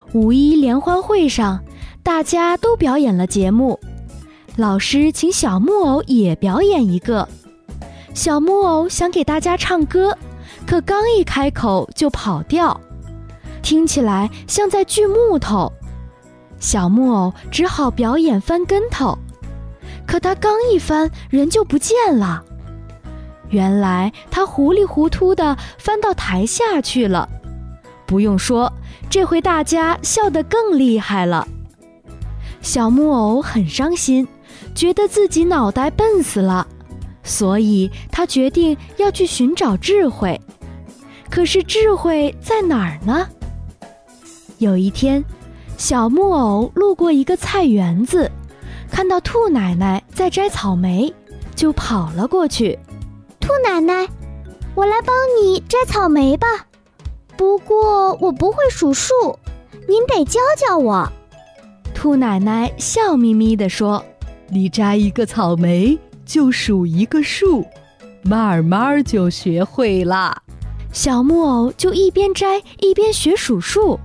五一联欢会上，大家都表演了节目，老师请小木偶也表演一个。小木偶想给大家唱歌，可刚一开口就跑调，听起来像在锯木头。小木偶只好表演翻跟头，可他刚一翻，人就不见了。原来他糊里糊涂地翻到台下去了。不用说，这回大家笑得更厉害了。小木偶很伤心，觉得自己脑袋笨死了，所以他决定要去寻找智慧。可是智慧在哪儿呢？有一天，小木偶路过一个菜园子，看到兔奶奶在摘草莓，就跑了过去。 兔奶奶，我来帮你摘草莓吧。不过我不会数数，您得教教我。 兔奶奶笑眯眯地说： 你摘一个草莓就数一个数，慢慢就学会了。 小木偶就一边摘一边学数数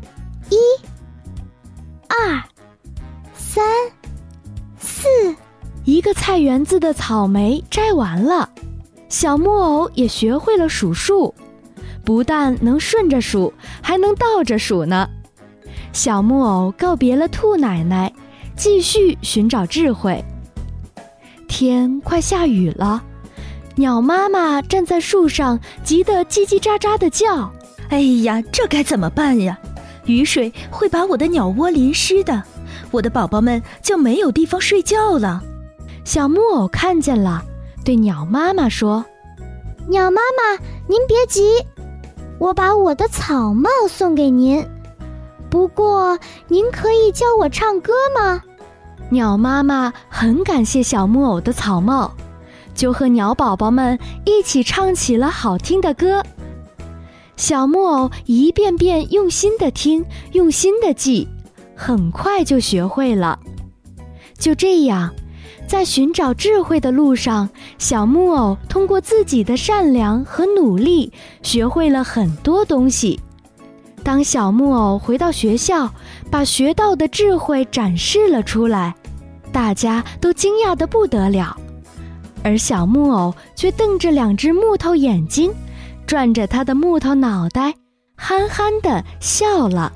，1、2、3、4。一个菜园子的草莓摘完了，小木偶也学会了数数，不但能顺着数，还能倒着数呢。小木偶告别了兔奶奶，继续寻找智慧。天快下雨了，鸟妈妈站在树上，急得叽叽喳喳地叫。 哎呀，这该怎么办呀？雨水会把我的鸟窝淋湿的，我的宝宝们就没有地方睡觉了。 小木偶看见了，对鸟妈妈说： 鸟妈妈，您别急，我把我的草帽送给您，不过您可以教我唱歌吗？ 鸟妈妈很感谢小木偶的草帽，就和鸟宝宝们一起唱起了好听的歌。小木偶一遍遍用心地听，用心地记，很快就学会了。就这样，在寻找智慧的路上，小木偶通过自己的善良和努力，学会了很多东西。当小木偶回到学校，把学到的智慧展示了出来，大家都惊讶得不得了，而小木偶却瞪着2只木头眼睛，转着他的木头脑袋，憨憨地笑了。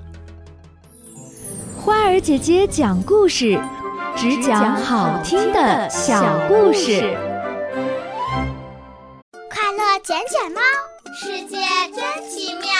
花儿姐姐讲故事，只讲好听的小故事。 快乐捡捡猫，世界真奇妙。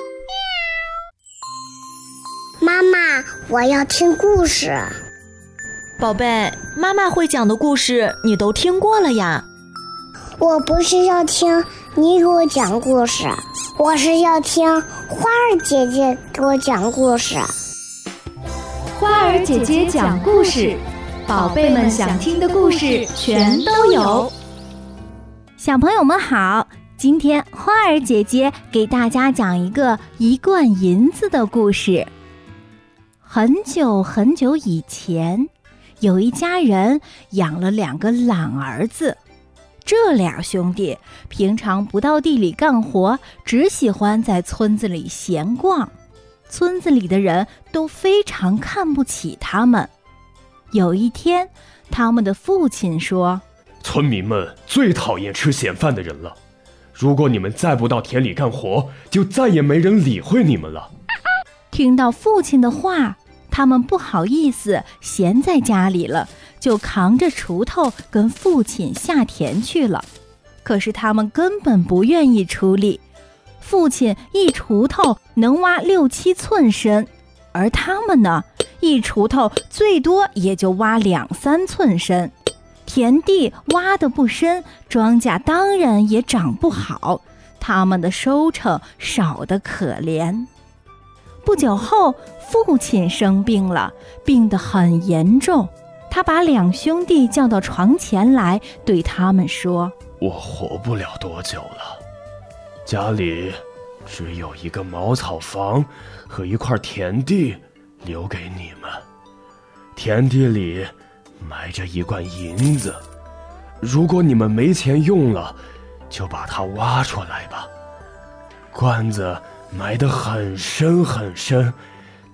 妈妈，我要听故事。 宝贝，妈妈会讲的故事你都听过了呀。 我不是要听你给我讲故事，我是要听花儿姐姐给我讲故事。 花儿姐姐讲故事，宝贝们想听的故事全都有。 小朋友们好，今天花儿姐姐给大家讲一个1罐银子的故事。很久很久以前，有一家人养了2个懒儿子。这俩兄弟平常不到地里干活，只喜欢在村子里闲逛。村子里的人都非常看不起他们。有一天，他们的父亲说： 村民们最讨厌吃闲饭的人了，如果你们再不到田里干活，就再也没人理会你们了。 听到父亲的话，他们不好意思闲在家里了，就扛着锄头跟父亲下田去了。可是他们根本不愿意出力，父亲一锄头能挖6、7寸深，而他们呢，一锄头最多也就挖2、3寸深。田地挖得不深，庄稼当然也长不好，他们的收成少得可怜。不久后，父亲生病了，病得很严重。他把2兄弟叫到床前来，对他们说： 我活不了多久了，家里只有一个茅草房和一块田地留给你们，田地里埋着1罐银子，如果你们没钱用了，就把它挖出来吧。罐子埋得很深很深，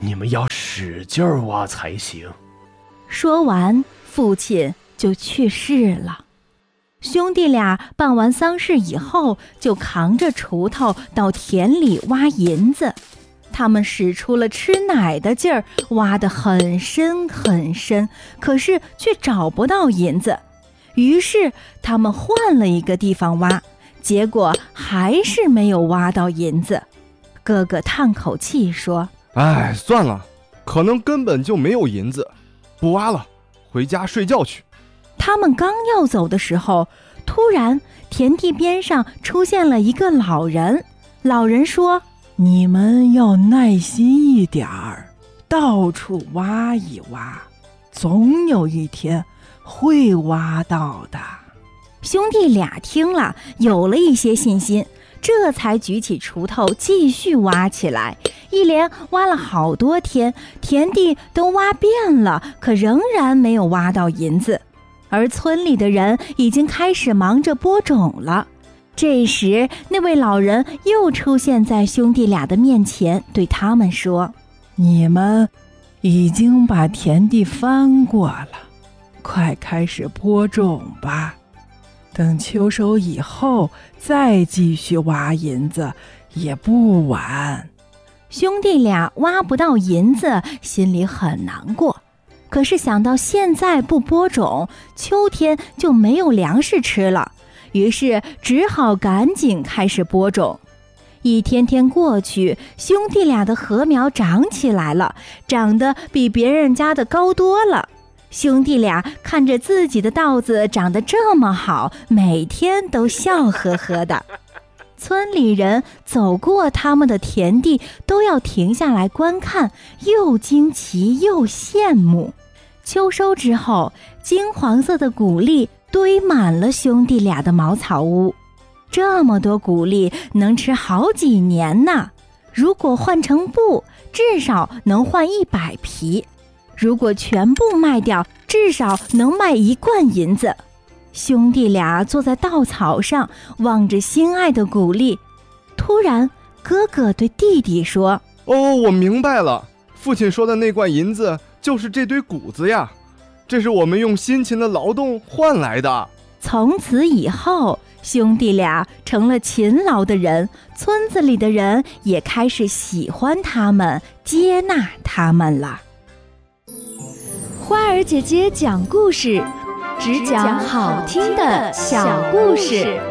你们要使劲挖才行。 说完，父亲就去世了。兄弟俩办完丧事以后，就扛着锄头到田里挖银子。他们使出了吃奶的劲儿，挖得很深很深，可是却找不到银子。于是他们换了一个地方挖，结果还是没有挖到银子。哥哥叹口气说： 哎，算了，可能根本就没有银子，不挖了，回家睡觉去。 他们刚要走的时候，突然田地边上出现了一个老人。老人说： 你们要耐心一点儿，到处挖一挖，总有一天会挖到的。 兄弟俩听了，有了一些信心，这才举起锄头继续挖起来。一连挖了好多天，田地都挖遍了，可仍然没有挖到银子。而村里的人已经开始忙着播种了。这时，那位老人又出现在兄弟俩的面前，对他们说： 你们已经把田地翻过了，快开始播种吧。等秋收以后再继续挖银子也不晚。 兄弟俩挖不到银子，心里很难过。可是想到现在不播种，秋天就没有粮食吃了，于是只好赶紧开始播种。一天天过去，兄弟俩的禾苗长起来了，长得比别人家的高多了。兄弟俩看着自己的稻子长得这么好，每天都笑呵呵的。村里人走过他们的田地，都要停下来观看，又惊奇又羡慕。秋收之后，金黄色的谷粒堆满了兄弟俩的茅草屋。这么多谷粒能吃好几年呢，如果换成布，至少能换100匹。如果全部卖掉，至少能卖1贯银子。兄弟俩坐在稻草上，望着心爱的谷粒。突然，哥哥对弟弟说： 哦，我明白了，父亲说的那罐银子就是这堆谷子呀，这是我们用辛勤的劳动换来的。 从此以后，兄弟俩成了勤劳的人，村子里的人也开始喜欢他们，接纳他们了。 花儿姐姐讲故事，只讲好听的小故事。